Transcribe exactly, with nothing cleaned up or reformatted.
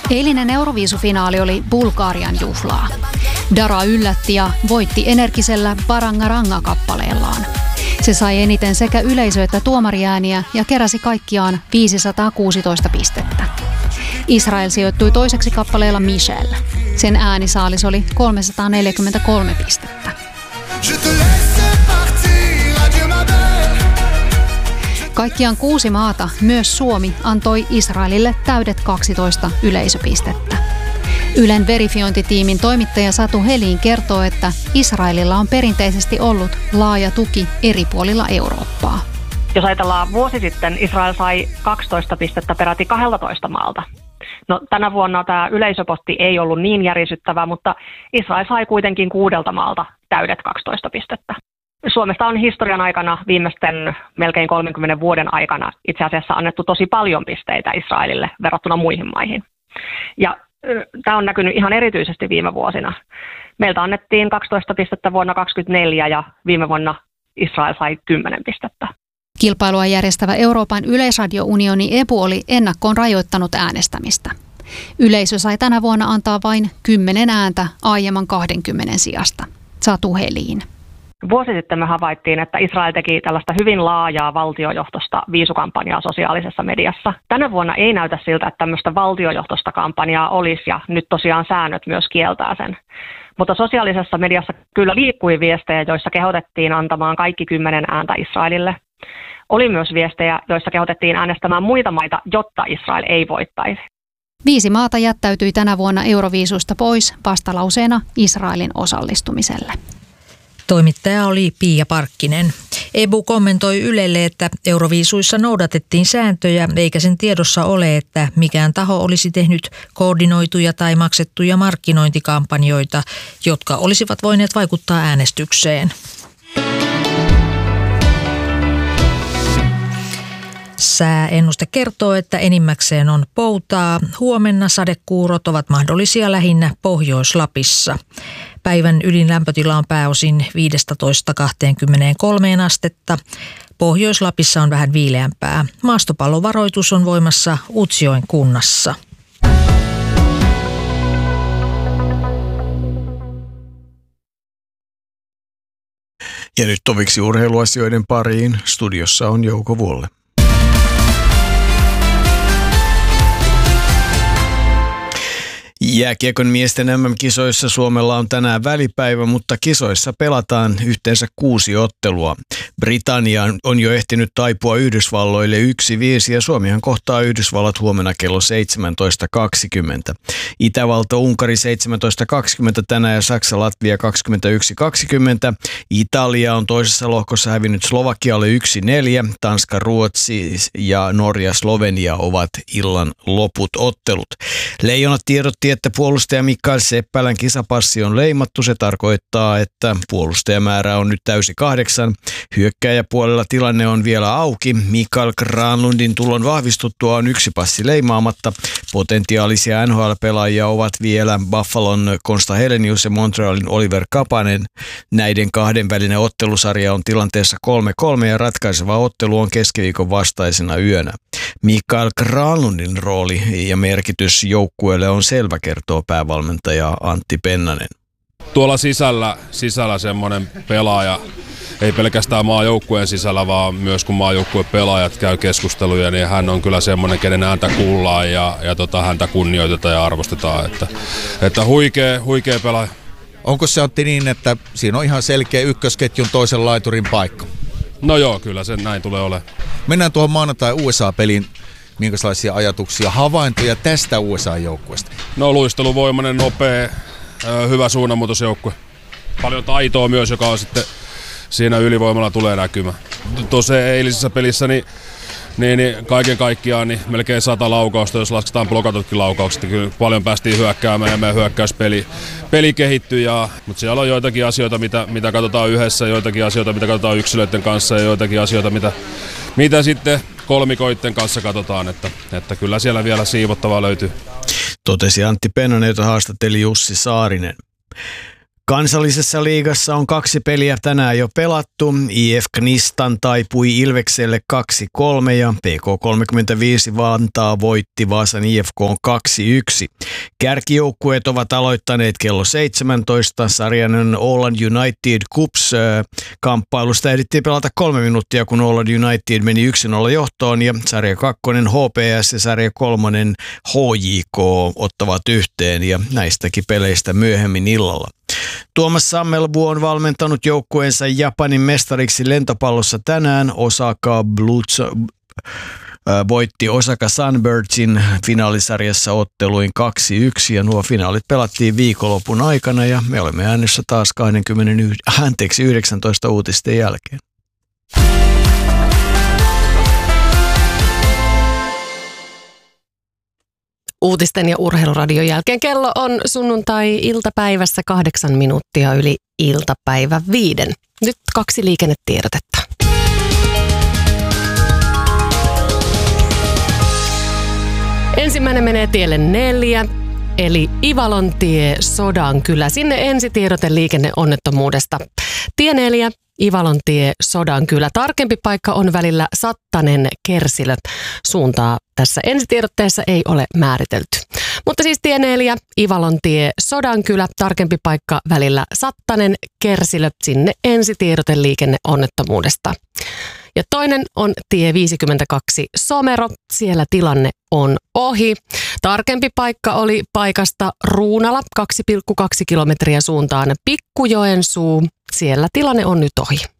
Eilinen Euroviisufinaali oli Bulgarian juhlaa. Dara yllätti ja voitti energisellä Barangaranga-kappaleellaan. Se sai eniten sekä yleisö- että tuomariääniä ja keräsi kaikkiaan viisisataakuusitoista pistettä. Israel sijoittui toiseksi kappaleella Michelle. Sen äänisaalis oli kolmesataaneljäkymmentäkolme pistettä. Kaikkiaan kuusi maata, myös Suomi, antoi Israelille täydet kaksitoista yleisöpistettä. Ylen verifiointitiimin toimittaja Satu Helin kertoo, että Israelilla on perinteisesti ollut laaja tuki eri puolilla Eurooppaa. Jos ajatellaan vuosi sitten, Israel sai kaksitoista pistettä peräti kaksitoista maalta. No, tänä vuonna tämä yleisöpotti ei ollut niin järisyttävä, mutta Israel sai kuitenkin kuudelta maalta täydet kaksitoista pistettä. Suomesta on historian aikana viimeisten melkein kolmenkymmenen vuoden aikana itse asiassa annettu tosi paljon pisteitä Israelille verrattuna muihin maihin. Ja tämä on näkynyt ihan erityisesti viime vuosina. Meiltä annettiin kaksitoista pistettä vuonna kaksituhattakaksikymmentäneljä ja viime vuonna Israel sai kymmenen pistettä. Kilpailua järjestävä Euroopan yleisradiounioni E P U oli ennakkoon rajoittanut äänestämistä. Yleisö sai tänä vuonna antaa vain kymmenen ääntä aiemman kahdenkymmenen sijasta. Satu Helin. Vuosi sitten me havaittiin, että Israel teki tällaista hyvin laajaa valtiojohtoista viisukampanjaa sosiaalisessa mediassa. Tänä vuonna ei näytä siltä, että tämmöistä valtiojohtoista kampanjaa olisi ja nyt tosiaan säännöt myös kieltää sen. Mutta sosiaalisessa mediassa kyllä liikkui viestejä, joissa kehotettiin antamaan kaikki kymmenen ääntä Israelille. Oli myös viestejä, joissa kehotettiin äänestämään muita maita, jotta Israel ei voittaisi. Viisi maata jättäytyi tänä vuonna Euroviisusta pois vastalauseena Israelin osallistumiselle. Toimittaja oli Pia Parkkinen. E B U kommentoi Ylelle, että Euroviisuissa noudatettiin sääntöjä, eikä sen tiedossa ole, että mikään taho olisi tehnyt koordinoituja tai maksettuja markkinointikampanjoita, jotka olisivat voineet vaikuttaa äänestykseen. Sääennuste kertoo, että enimmäkseen on poutaa. Huomenna sadekuurot ovat mahdollisia lähinnä Pohjois-Lapissa. Päivän ylin lämpötila on pääosin viisitoista kaksikymmentäkolme astetta. Pohjois-Lapissa on vähän viileämpää. Maastopallovaroitus on voimassa Utsjoen kunnassa. Ja nyt toviksi urheiluasioiden pariin. Studiossa on Jouko Vuolle. Jääkiekon miesten M M-kisoissa Suomella on tänään välipäivä, mutta kisoissa pelataan yhteensä kuusi ottelua. Britannia on jo ehtinyt taipua Yhdysvalloille yksi viisi ja Suomihan kohtaa Yhdysvallat huomenna kello seitsemäntoista kaksikymmentä. Itävalta Unkari seitsemäntoista kaksikymmentä tänään ja Saksa Latvia kaksikymmentäyksi kaksikymmentä. Italia on toisessa lohkossa hävinnyt Slovakialle yksi neljä. Tanska, Ruotsi ja Norja Slovenia ovat illan loput ottelut. Leijonat tiedotti, että puolustaja Mikael Seppälän kisapassi on leimattu. Se tarkoittaa, että puolustajamäärä on nyt täysi kahdeksan. Hyökkääjäpuolella tilanne on vielä auki. Mikael Granlundin tulon vahvistuttua on yksi passi leimaamatta. Potentiaalisia N H L-pelaajia ovat vielä Buffalon Konsta Helenius ja Montrealin Oliver Kapanen. Näiden kahden välinen ottelusarja on tilanteessa kolme kolme ja ratkaiseva ottelu on keskiviikon vastaisena yönä. Mikael Granlundin rooli ja merkitys joukkueelle on selvä, kertoo päävalmentaja Antti Pennanen. Tuolla sisällä, sisällä semmoinen pelaaja, ei pelkästään maajoukkueen sisällä, vaan myös kun maajoukkueen pelaajat käy keskusteluja, niin hän on kyllä semmoinen, kenen ääntä kuullaan ja, ja tota, häntä kunnioitetaan ja arvostetaan. Että, että huikea, huikea pelaaja. Onko se, Antti, niin, että siinä on ihan selkeä ykkösketjun toisen laiturin paikka? No joo, kyllä se näin tulee olemaan. Mennään tuohon maanantai U S A-peliin. Minkälaisia ajatuksia, havaintoja tästä U S A-joukkueesta? No luisteluvoimainen, nopea, hyvä suunnanmuutosjoukkue. Paljon taitoa myös, joka on sitten siinä ylivoimalla tulee näkymään. Tuossa eilisessä pelissä niin, niin, niin kaiken kaikkiaan niin melkein sata laukausta, jos lasketaan blokatutkin laukaukset. Kyllä paljon päästiin hyökkäämään ja meidän hyökkäyspeli peli kehittyi. Ja, mutta siellä on joitakin asioita, mitä, mitä katsotaan yhdessä, joitakin asioita, mitä katsotaan yksilöiden kanssa ja joitakin asioita, mitä, mitä sitten kolmikoitten kanssa katsotaan, että, että kyllä siellä vielä siivottavaa löytyy. Totesi Antti Pennanen, jota haastatteli Jussi Saarinen. Kansallisessa liigassa on kaksi peliä tänään jo pelattu. I F Knistan taipui Ilvekselle kaksi kolme ja P K kolmekymmentäviisi Vantaa voitti Vaasan I F K kaksi yksi. Kärkijoukkueet ovat aloittaneet kello seitsemäntoista. Sarjan Åland United Cups kamppailusta ehdittiin pelata kolme minuuttia, kun Åland United meni yksi nolla johtoon ja sarja kakkonen H P S ja sarja kolmonen H J K ottavat yhteen ja näistäkin peleistä myöhemmin illalla. Tuomas Sammelbu on valmentanut joukkueensa Japanin mestariksi lentopallossa tänään. Osaka Blues voitti Osaka Sunbirdsin finaalisarjassa otteluin kaksi yksi ja nuo finaalit pelattiin viikonlopun aikana ja me olemme äänessä taas kaksikymmentäyhdeksän, anteeksi, yhdeksäntoista uutisten jälkeen. Uutisten ja urheiluradion jälkeen kello on sunnuntai-iltapäivässä kahdeksan minuuttia yli iltapäivä viiden. Nyt kaksi liikennetiedotetta. Ensimmäinen menee tielle neljä, eli Ivalontie Sodankylä. Sinne ensitiedote liikenneonnettomuudesta. Tie neljä, Ivalontie Sodankylä. Tarkempi paikka on välillä Sattanen Kersilö. Suuntaa tässä ensitiedotteessa ei ole määritelty. Mutta siis tie neljä, Ivalontie Sodankylä. Tarkempi paikka välillä Sattanen Kersilö. Sinne ensitiedote liikenneonnettomuudesta. Ja toinen on tie viisikymmentäkaksi Somero. Siellä tilanne on ohi. Tarkempi paikka oli paikasta Ruunala, kaksi pilkku kaksi kilometriä suuntaan Pikkujoensuu. Siellä tilanne on nyt ohi.